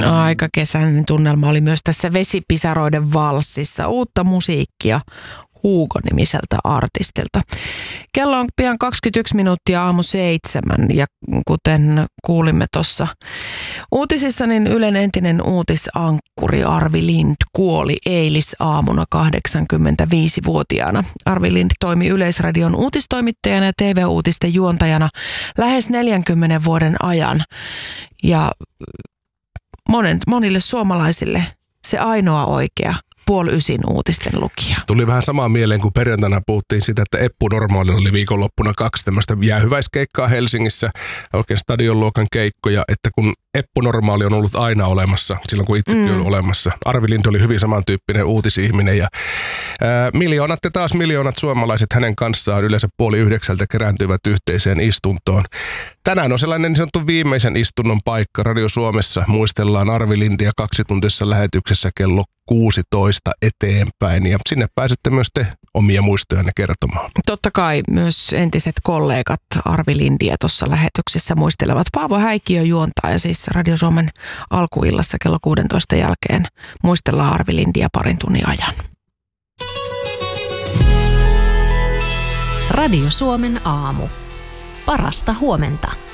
Aika kesäinen tunnelma oli myös tässä Vesipisaroiden valssissa. Uutta musiikkia Hugo-nimiseltä artistilta. Kello on pian 21 minuuttia aamu 7 ja kuten kuulimme tuossa uutisissa, niin Ylen entinen uutisankkuri Arvi Lind kuoli eilisaamuna 85-vuotiaana. Arvi Lind toimi Yleisradion uutistoimittajana ja TV-uutisten juontajana lähes 40 vuoden ajan ja monille suomalaisille se ainoa oikea 8:30 uutisten lukija. Tuli vähän samaa mieleen, kun perjantaina puhuttiin sitä, että Eppu Normaalilla oli viikonloppuna 2 tämmöistä jäähyväiskeikkaa Helsingissä, oikein stadionluokan keikkoja, että kun Eppu Normaali on ollut aina olemassa, silloin kun itsekin oli olemassa. Arvi Lind oli hyvin samantyyppinen uutisihminen ja miljoonat suomalaiset hänen kanssaan yleensä 8:30 kerääntyivät yhteiseen istuntoon. Tänään on sellainen niin sanottu viimeisen istunnon paikka. Radio Suomessa muistellaan Arvi Lindia 2-tuntisessa lähetyksessä kello 16 eteenpäin ja sinne pääsette myös te omia muistojanne kertomaan. Totta kai myös entiset kollegat Arvi Lindia tuossa lähetyksessä muistelevat. Paavo Häikiö juontaa ja siis Radio Suomen alkuillassa kello 16 jälkeen muistellaan Arvi Lindia parin tunnin ajan. Radio Suomen aamu. Parasta huomenta.